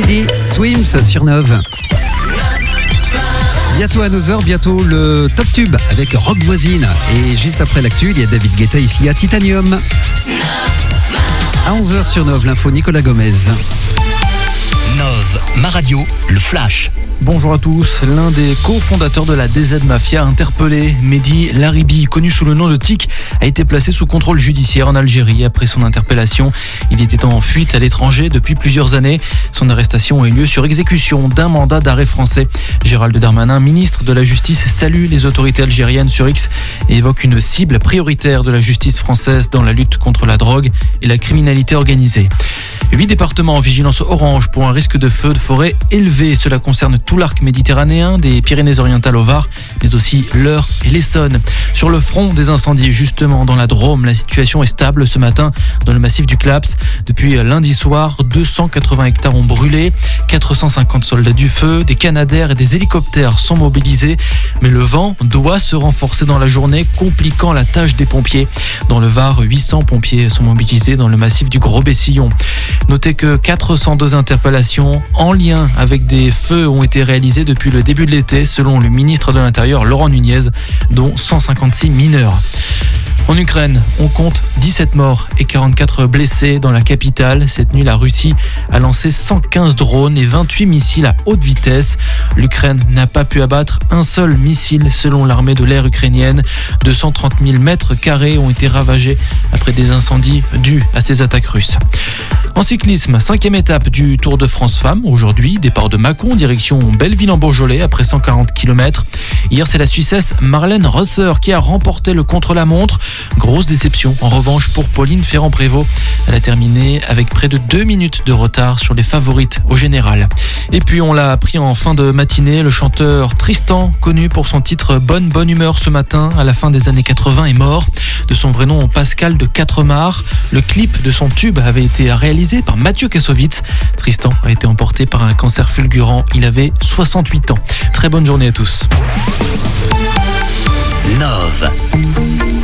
midi, Swims sur 9. Bientôt à 9h, bientôt le Top Tube avec Rock Voisine. Et juste après l'actu, il y a David Guetta ici à Titanium. À 11h sur 9, l'info Nicolas Gomez. 9, ma radio, le flash. Bonjour à tous. L'un des cofondateurs de la DZ Mafia interpellé, Mehdi Laribi, connu sous le nom de Tic, a été placé sous contrôle judiciaire en Algérie après son interpellation. Il était en fuite à l'étranger depuis plusieurs années. Son arrestation a eu lieu sur exécution d'un mandat d'arrêt français. Gérald Darmanin, ministre de la Justice, salue les autorités algériennes sur X et évoque une cible prioritaire de la justice française dans la lutte contre la drogue et la criminalité organisée. 8 départements en vigilance orange pour un risque de feu de forêt élevé. Cela concerne tout l'arc méditerranéen, des Pyrénées-Orientales au Var, mais aussi l'Eure et l'Essonne. Sur le front des incendies, justement, dans la Drôme, la situation est stable ce matin dans le massif du Claps. Depuis lundi soir, 280 hectares ont brûlé, 450 soldats du feu, des canadaires et des hélicoptères sont mobilisés, mais le vent doit se renforcer dans la journée, compliquant la tâche des pompiers. Dans le Var, 800 pompiers sont mobilisés dans le massif du Gros-Bessillon. Notez que 402 interpellations en lien avec des feux ont été réalisées depuis le début de l'été, selon le ministre de l'Intérieur Laurent Nunez, dont 156 mineurs. En Ukraine, on compte 17 morts et 44 blessés dans la capitale. Cette nuit, la Russie a lancé 115 drones et 28 missiles à haute vitesse. L'Ukraine n'a pas pu abattre un seul missile selon l'armée de l'air ukrainienne. 230 000 mètres carrés ont été ravagés après des incendies dus à ces attaques russes. En cyclisme, 5e étape du Tour de France Femmes. Aujourd'hui, départ de Mâcon, direction Belleville-en-Beaujolais après 140 km. Hier, c'est la Suissesse Marlène Rosser qui a remporté le contre-la-montre. Grosse déception en revanche pour Pauline Ferrand-Prévot. Elle a terminé avec près de 2 minutes de retard sur les favorites au général. Et puis on l'a appris en fin de matinée, le chanteur Tristan, connu pour son titre Bonne humeur ce matin à la fin des années 80, est mort. De son vrai nom Pascal de Quatremar. Le clip de son tube avait été réalisé par Mathieu Kassovitz. Tristan a été emporté par un cancer fulgurant. Il avait 68 ans. Très bonne journée à tous. 9.